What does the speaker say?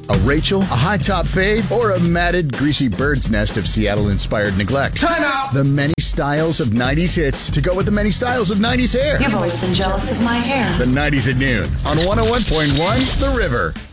A Rachel, a high-top fade, or a matted, greasy bird's nest of Seattle-inspired neglect. Time out! The many styles of 90s hits to go with the many styles of 90s hair. You've always been jealous of my hair. The 90s at noon on 101.1 The River.